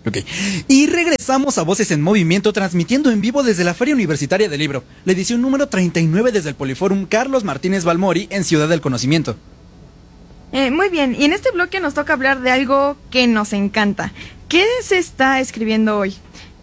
Ok. Y regresamos a Voces en Movimiento, transmitiendo en vivo desde la Feria Universitaria del Libro, la edición número 39 desde el Poliforum Carlos Martínez Balmori en Ciudad del Conocimiento. Muy bien, y en este bloque nos toca hablar de algo que nos encanta. ¿Qué se está escribiendo hoy?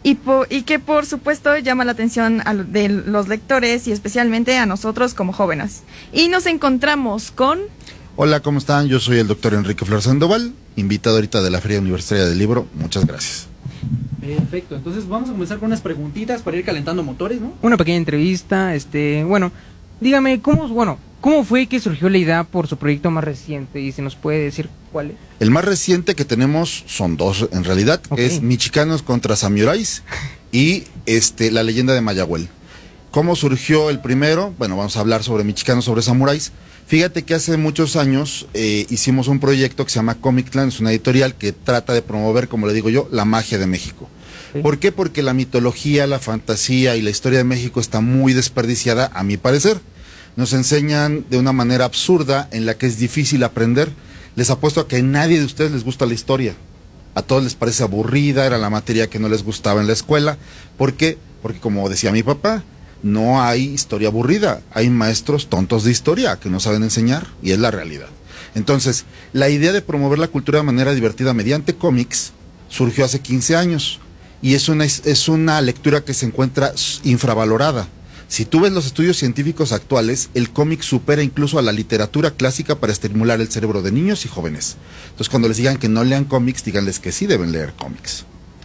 Y que por supuesto llama la atención de los lectores y especialmente a nosotros como jóvenes. Y nos encontramos con... Hola, ¿cómo están? Yo soy el doctor Enrique Flor Sandoval, invitado ahorita de la Feria Universitaria del Libro. Muchas gracias. Perfecto, entonces vamos a comenzar con unas preguntitas para ir calentando motores, ¿no? Una pequeña entrevista, bueno, dígame, ¿cómo fue que surgió la idea por su proyecto más reciente? Y si nos puede decir cuál es. El más reciente que tenemos son dos, en realidad, Okay. es Michicanos contra Samuráis y La leyenda de Mayagüel. ¿Cómo surgió el primero? Bueno, vamos a hablar sobre Michicanos sobre Samuráis. Fíjate que hace muchos años hicimos un proyecto que se llama Comictlan, es una editorial que trata de promover, como le digo yo, la magia de México. Sí. ¿Por qué? Porque la mitología, la fantasía y la historia de México está muy desperdiciada, a mi parecer. Nos enseñan de una manera absurda en la que es difícil aprender. Les apuesto a que a nadie de ustedes les gusta la historia. A todos les parece aburrida, era la materia que no les gustaba en la escuela. ¿Por qué? Porque como decía mi papá, no hay historia aburrida, hay maestros tontos de historia que no saben enseñar, y es la realidad. Entonces, la idea de promover la cultura de manera divertida mediante cómics surgió hace 15 años, y es una lectura que se encuentra infravalorada. Si tú ves los estudios científicos actuales, el cómic supera incluso a la literatura clásica para estimular el cerebro de niños y jóvenes. Entonces, cuando les digan que no lean cómics, díganles que sí deben leer cómics.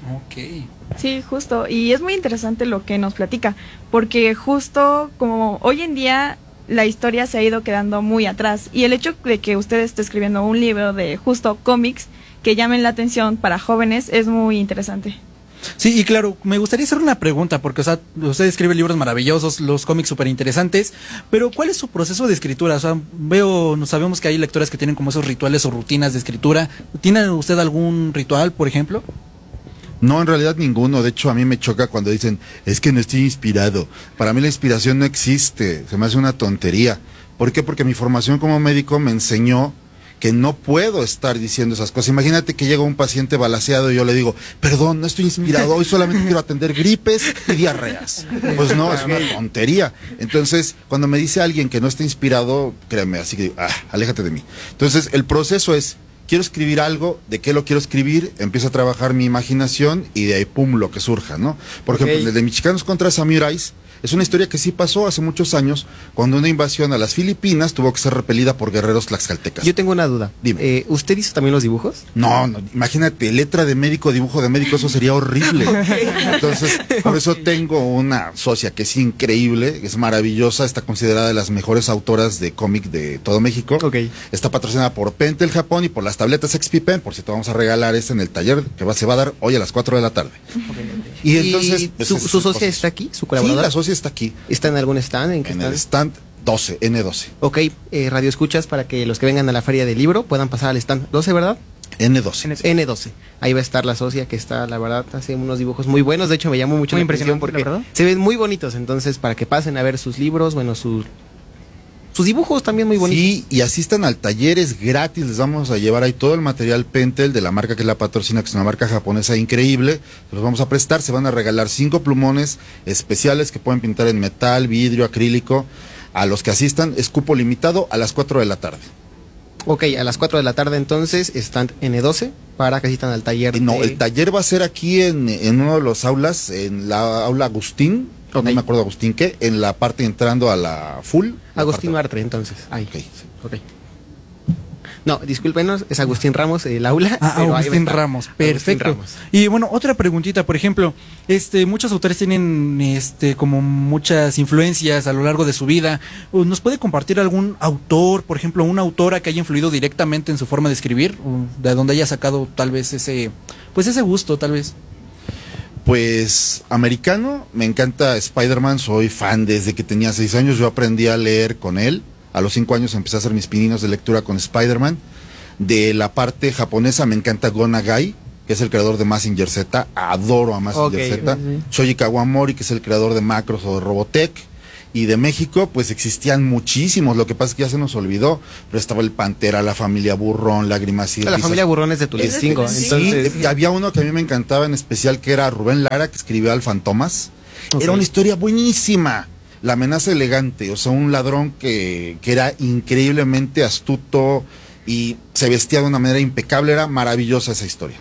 Ok. Sí, justo, y es muy interesante lo que nos platica, porque justo como hoy en día la historia se ha ido quedando muy atrás, y el hecho de que usted esté escribiendo un libro de justo cómics que llamen la atención para jóvenes es muy interesante. Sí, y claro, me gustaría hacer una pregunta, porque, o sea, usted escribe libros maravillosos, los cómics súper interesantes, pero ¿cuál es su proceso de escritura? O sea, sabemos que hay lectores que tienen como esos rituales o rutinas de escritura. ¿Tiene usted algún ritual, por ejemplo? No, en realidad ninguno. De hecho, a mí me choca cuando dicen, es que no estoy inspirado. Para mí la inspiración no existe, se me hace una tontería. ¿Por qué? Porque mi formación como médico me enseñó que no puedo estar diciendo esas cosas. Imagínate que llega un paciente balaceado y yo le digo, perdón, no estoy inspirado, hoy solamente quiero atender gripes y diarreas. Pues no, es una tontería. Entonces, cuando me dice alguien que no está inspirado, créeme, así que, aléjate de mí. Entonces, el proceso es, quiero escribir algo, ¿de qué lo quiero escribir? Empiezo a trabajar mi imaginación y de ahí, pum, lo que surja, ¿no? Por ejemplo, el de Michicanos contra Samuráis es una historia que sí pasó hace muchos años, cuando una invasión a las Filipinas tuvo que ser repelida por guerreros tlaxcaltecas. Yo tengo una duda. Dime. ¿Usted hizo también los dibujos? No, imagínate, letra de médico, dibujo de médico, eso sería horrible. Entonces, por eso tengo una socia que es increíble, es maravillosa, está considerada de las mejores autoras de cómic de todo México. Está patrocinada por Pentel Japón y por las tabletas XP Pen, por si te vamos a regalar en el taller que se va a dar hoy a las 4 de la tarde. Y entonces... Pues, ¿su socia está aquí? ¿Su colaboradora? Sí, la socia está aquí. ¿Está en algún stand? En el stand 12, N12. Ok, radio escuchas para que los que vengan a la feria del libro puedan pasar al stand 12, ¿verdad? N12. N12. Ahí va a estar la socia que está, la verdad, hace unos dibujos muy buenos. De hecho, me llamó mucho la atención porque se ven muy bonitos. Entonces, para que pasen a ver sus libros, bueno, sus dibujos también muy bonitos. Sí, y asistan al taller, es gratis, les vamos a llevar ahí todo el material Pentel de la marca que la patrocina, que es una marca japonesa increíble, los vamos a prestar, se van a regalar 5 plumones especiales que pueden pintar en metal, vidrio, acrílico, a los que asistan, es cupo limitado a las 4 de la tarde. Ok, a las 4 de la tarde entonces, stand N12, para que asistan al taller. No, el taller va a ser aquí en uno de los aulas, en la aula Agustín, no me acuerdo Agustín qué, en la parte entrando a la full. Agustín Martre, entonces. Ahí. Okay. Ok. No, discúlpenos, es Agustín Ramos, el aula. Agustín Ramos, perfecto. Agustín Ramos. Y bueno, otra preguntita, por ejemplo, muchos autores tienen como muchas influencias a lo largo de su vida. ¿Nos puede compartir algún autor, por ejemplo, una autora que haya influido directamente en su forma de escribir, de donde haya sacado tal vez ese gusto, tal vez? Pues americano, me encanta Spider-Man, soy fan desde que tenía 6 años, yo aprendí a leer con él, a los 5 años empecé a hacer mis pininos de lectura con Spider-Man. De la parte japonesa me encanta Go Nagai, que es el creador de Mazinger Z, adoro a Mazinger Z. Shoji Kawamori, que es el creador de Macros o de Robotech. Y de México, pues existían muchísimos, lo que pasa es que ya se nos olvidó, pero estaba el Pantera, la familia Burrón, Lágrimas y Risas. La familia Burrón es de Tulancingo. Entonces, sí, había uno que a mí me encantaba en especial, que era Rubén Lara, que escribió Al Fantomas. Okay. Era una historia buenísima. La amenaza elegante, o sea, un ladrón que era increíblemente astuto y se vestía de una manera impecable. Era maravillosa esa historia.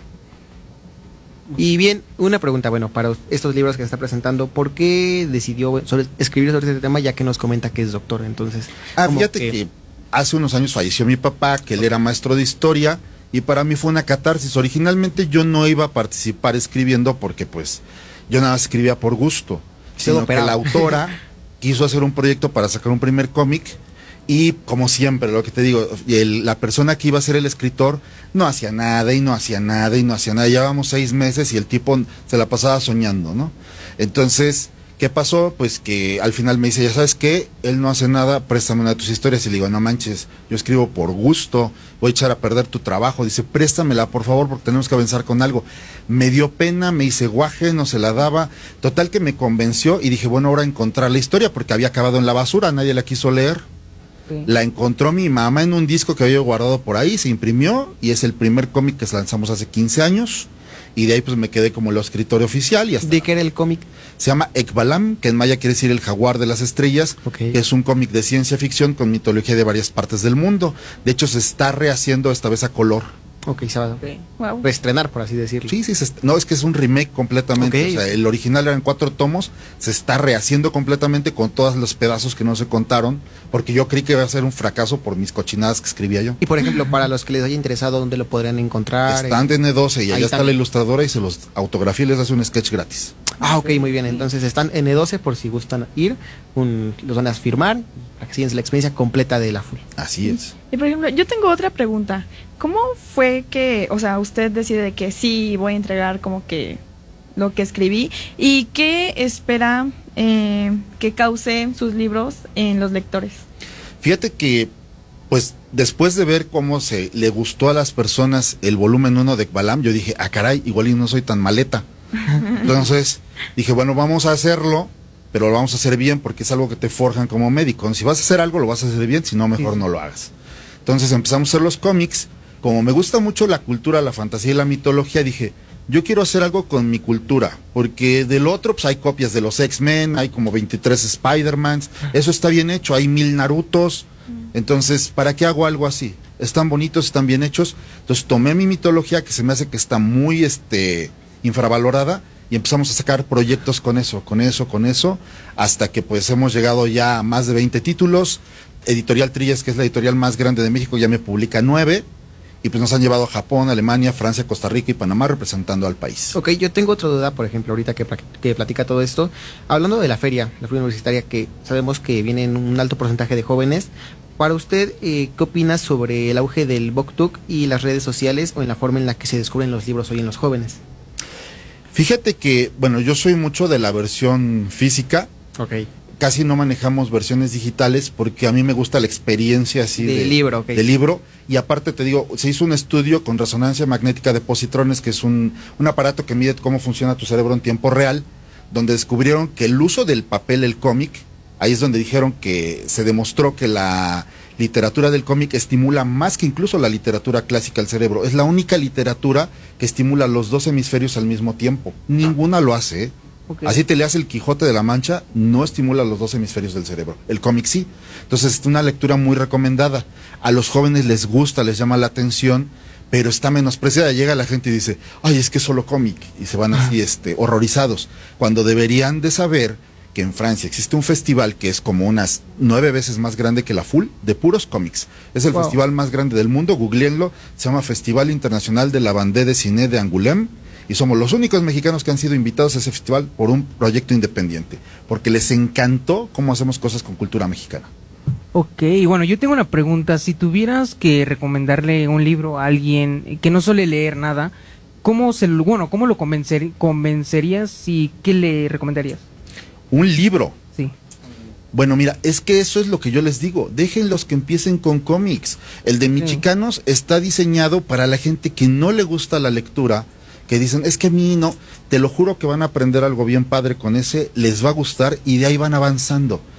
Y bien, una pregunta, bueno, para estos libros que está presentando, ¿por qué decidió escribir sobre este tema, ya que nos comenta que es doctor? Entonces, fíjate que hace unos años falleció mi papá, que él era maestro de historia, y para mí fue una catarsis. Originalmente yo no iba a participar escribiendo porque pues yo nada más escribía por gusto, sino que la autora quiso hacer un proyecto para sacar un primer cómic. Y como siempre, lo que te digo, la persona que iba a ser el escritor no hacía nada y no hacía nada y no hacía nada. Llevábamos 6 meses y el tipo se la pasaba soñando, ¿no? Entonces, ¿qué pasó? Pues que al final me dice, ya sabes qué, él no hace nada, préstame una de tus historias. Y le digo, no manches, yo escribo por gusto, voy a echar a perder tu trabajo. Dice, préstamela por favor, porque tenemos que avanzar con algo. Me dio pena, me hice guaje, no se la daba. Total que me convenció y dije, bueno, ahora encontrar la historia, porque había acabado en la basura, nadie la quiso leer. Sí. La encontró mi mamá en un disco que había guardado por ahí, se imprimió y es el primer cómic que lanzamos hace 15 años y de ahí pues me quedé como el escritor oficial y hasta... ¿De qué era el cómic? Se llama Ekbalam, que en maya quiere decir el jaguar de las estrellas, que es un cómic de ciencia ficción con mitología de varias partes del mundo. De hecho se está rehaciendo esta vez a color. Ok, se va a reestrenar, por así decirlo. Sí, no, es que es un remake completamente. O sea, el original eran 4 tomos, se está rehaciendo completamente con todos los pedazos que no se contaron, porque yo creí que iba a ser un fracaso por mis cochinadas que escribía yo. Y por ejemplo, para los que les haya interesado, ¿dónde lo podrían encontrar? Están de N12 y allá está la ilustradora y se los autografía y les hace un sketch gratis. Ah, ok, muy bien. Entonces están en N12 por si gustan ir, los van a firmar para que sigan la experiencia completa de la full. Así es. Y por ejemplo, yo tengo otra pregunta. ¿Cómo fue que, o sea, usted decide que sí voy a entregar como que lo que escribí? ¿Y qué espera que cause sus libros en los lectores? Fíjate que, pues, después de ver cómo le gustó a las personas el volumen 1 de Ekbalam, yo dije, caray, igual y no soy tan maleta. Entonces, dije, bueno, vamos a hacerlo, pero lo vamos a hacer bien porque es algo que te forjan como médico. Si vas a hacer algo, lo vas a hacer bien, si no, mejor no lo hagas. Entonces empezamos a hacer los cómics. Como me gusta mucho la cultura, la fantasía y la mitología, dije, yo quiero hacer algo con mi cultura, porque del otro pues hay copias de los X-Men, hay como 23 Spider-Mans, eso está bien hecho, hay 1000 Narutos, entonces, ¿para qué hago algo así? Están bonitos, están bien hechos. Entonces tomé mi mitología, que se me hace que está muy infravalorada, y empezamos a sacar proyectos con eso, hasta que pues hemos llegado ya a más de 20 títulos. Editorial Trillas, que es la editorial más grande de México, ya me publica 9. Y pues nos han llevado a Japón, Alemania, Francia, Costa Rica y Panamá representando al país. Ok, yo tengo otra duda, por ejemplo, ahorita que platica todo esto. Hablando de la feria universitaria, que sabemos que viene en un alto porcentaje de jóvenes. Para usted, ¿qué opina sobre el auge del BookTok y las redes sociales o en la forma en la que se descubren los libros hoy en los jóvenes? Fíjate que, bueno, yo soy mucho de la versión física. Ok. Casi no manejamos versiones digitales porque a mí me gusta la experiencia así de libro, okay. De libro, y aparte te digo, se hizo un estudio con resonancia magnética de positrones, que es un aparato que mide cómo funciona tu cerebro en tiempo real, donde descubrieron que el uso del papel, el cómic, ahí es donde dijeron que se demostró que la literatura del cómic estimula más que incluso la literatura clásica al cerebro. Es la única literatura que estimula los 2 hemisferios al mismo tiempo. Ninguna lo hace, ¿eh? Okay. Así te leas el Quijote de la Mancha, no estimula los 2 hemisferios del cerebro. El cómic sí. Entonces es una lectura muy recomendada. A los jóvenes les gusta, les llama la atención, pero está menospreciada. Llega la gente y dice, ay, es que es solo cómic, y se van así horrorizados, cuando deberían de saber que en Francia existe un festival que es como unas 9 veces más grande que la FUL, de puros cómics. Es el festival más grande del mundo, googleenlo, se llama Festival Internacional de la Bande Dessinée de Angoulême, y somos los únicos mexicanos que han sido invitados a ese festival por un proyecto independiente, porque les encantó cómo hacemos cosas con cultura mexicana. Ok, bueno, yo tengo una pregunta. Si tuvieras que recomendarle un libro a alguien que no suele leer nada, ¿cómo lo convencerías y qué le recomendarías? ¿Un libro? Sí. Bueno, mira, es que eso es lo que yo les digo. Déjenlos que empiecen con cómics. El de Michicanos está diseñado para la gente que no le gusta la lectura, que dicen, es que a mí no, te lo juro que van a aprender algo bien padre con ese, les va a gustar y de ahí van avanzando.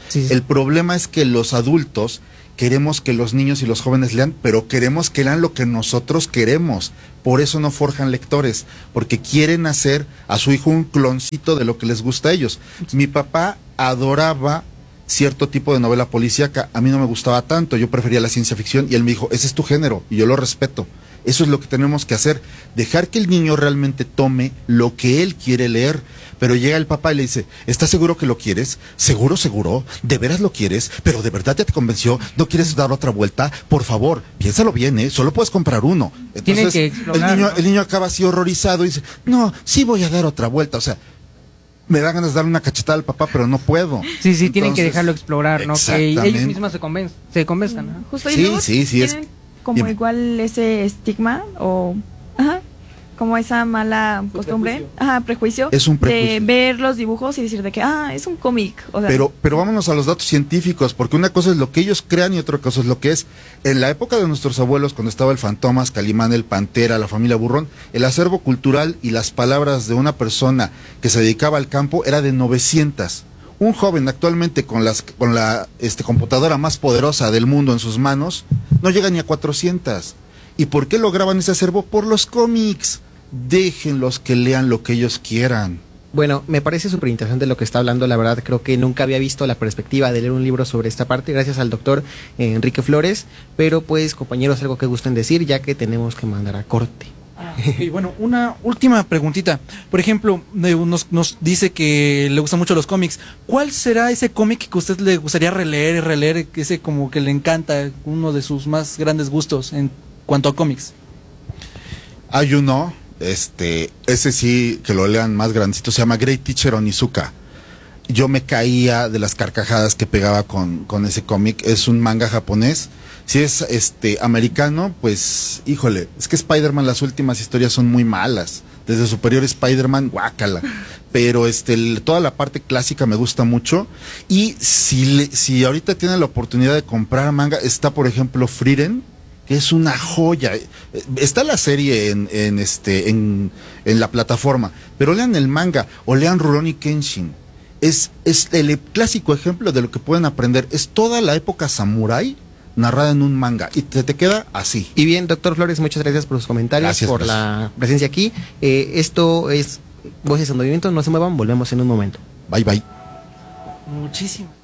Sí. El problema es que los adultos queremos que los niños y los jóvenes lean, pero queremos que lean lo que nosotros queremos. Por eso no forjan lectores, porque quieren hacer a su hijo un cloncito de lo que les gusta a ellos. Mi papá adoraba cierto tipo de novela policíaca, a mí no me gustaba tanto, yo prefería la ciencia ficción, y él me dijo, ese es tu género, y yo lo respeto. Eso es lo que tenemos que hacer, dejar que el niño realmente tome lo que él quiere leer. Pero llega el papá y le dice, ¿estás seguro que lo quieres? ¿Seguro, seguro? ¿De veras lo quieres? ¿Pero de verdad ya te convenció? ¿No quieres dar otra vuelta? Por favor, piénsalo bien, ¿eh? Solo puedes comprar uno. Tienen que Entonces, explorar, el niño acaba así horrorizado y dice, no, sí voy a dar otra vuelta. O sea, me da ganas de darle una cachetada al papá, pero no puedo. Sí, Entonces, tienen que dejarlo explorar, ¿no? Que ellos exactamente. mismos se convenzcan, ¿no? Justo, y Sí, luego sí, es- tienen como dime. igual ese estigma o ajá, como esa mala costumbre, prejuicio Es un de prejuicio. ver los dibujos y decir de que es un cómic, o sea, Pero vámonos a los datos científicos, porque una cosa es lo que ellos crean y otra cosa es lo que es. En la época de nuestros abuelos, cuando estaba el Fantomas, Calimán, el Pantera, la familia Burrón, el acervo cultural y las palabras de una persona que se dedicaba al campo era de 900. Un joven actualmente con la computadora más poderosa del mundo en sus manos, no llega ni a 400. ¿Y por qué lograban ese acervo? Por los cómics. Déjenlos que lean lo que ellos quieran. Bueno, me parece súper interesante lo que está hablando, la verdad creo que nunca había visto la perspectiva de leer un libro sobre esta parte, gracias al doctor Enrique Flores, pero pues compañeros, algo que gusten decir ya que tenemos que mandar a corte. Y bueno, una última preguntita. Por ejemplo, nos dice que le gustan mucho los cómics. ¿Cuál será ese cómic que a usted le gustaría releer y releer, ese como que le encanta, uno de sus más grandes gustos en cuanto a cómics? Hay uno, ese sí, que lo lean más grandecito, se llama Great Teacher Onizuka. Yo me caía de las carcajadas que pegaba con ese cómic. Es un manga japonés. Si es americano, pues, híjole, es que Spider-Man, las últimas historias son muy malas. Desde Superior Spider-Man, guácala. Pero toda la parte clásica me gusta mucho. Y si ahorita tienen la oportunidad de comprar manga, está por ejemplo Frieren, que es una joya. Está la serie en la plataforma, pero lean el manga o lean Rurouni Kenshin. Es el clásico ejemplo de lo que pueden aprender. Es toda la época samurái narrada en un manga y te queda así. Y bien, doctor Flores, muchas gracias por sus comentarios, Gracias, por la presencia aquí. Esto es Voces en Movimiento, no se muevan, volvemos en un momento. Bye bye. Muchísimo.